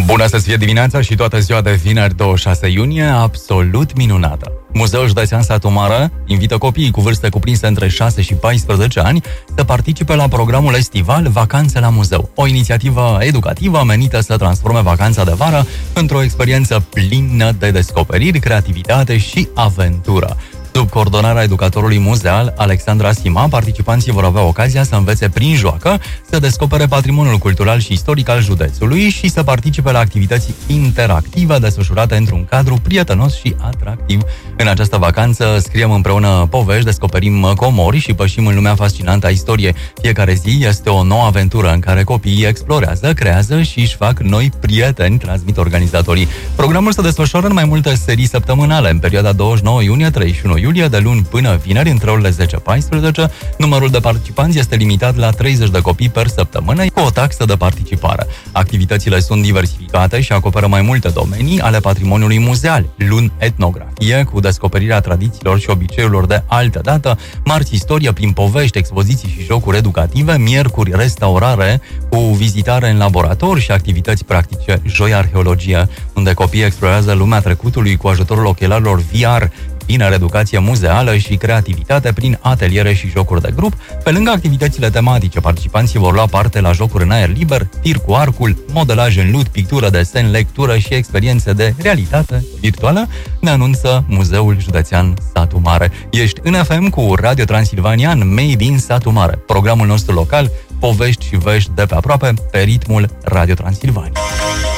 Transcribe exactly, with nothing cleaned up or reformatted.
Bună să fie dimineața și toată ziua de vineri douăzeci și șase iunie, absolut minunată. Muzeul Județean Satu Mare invită copiii cu vârste cuprinse între șase și paisprezece ani să participe la programul estival Vacanțe la Muzeu, o inițiativă educativă menită să transforme vacanța de vară într-o experiență plină de descoperiri, creativitate și aventură. Sub coordonarea educatorului muzeal Alexandra Sima, participanții vor avea ocazia să învețe prin joacă, să descopere patrimoniul cultural și istoric al județului și să participe la activități interactive desfășurate într-un cadru prietenos și atractiv. În această vacanță scriem împreună povești, descoperim comori și pășim în lumea fascinantă a istoriei. Fiecare zi este o nouă aventură în care copiii explorează, creează și își fac noi prieteni, transmit organizatorii. Programul se desfășoară în mai multe serii săptămânale, în perioada douăzeci și nouă iunie - treizeci și unu iulie, de luni până vineri, între orele zece paisprezece. Numărul de participanți este limitat la treizeci de copii per săptămână, cu o taxă de participare. Activitățile sunt diversificate și acoperă mai multe domenii ale patrimoniului muzeal: luni etnografie, cu descoperirea tradițiilor și obiceiurilor de altă dată, marți istorie prin povești, expoziții și jocuri educative, miercuri restaurare cu vizitare în laborator și activități practice, joi arheologie, unde copiii explorează lumea trecutului cu ajutorul ochelarilor V R, tineri, educație muzeală și creativitate prin ateliere și jocuri de grup. Pe lângă activitățile tematice, participanții vor lua parte la jocuri în aer liber, tir cu arcul, modelaj în lut, pictură, desen, lectură și experiențe de realitate virtuală, ne anunță Muzeul Județean Satu Mare. Ești în F M cu Radio Transilvanian, Made in Satu Mare, programul nostru local, povești și vești de pe aproape, pe ritmul Radio Transilvania.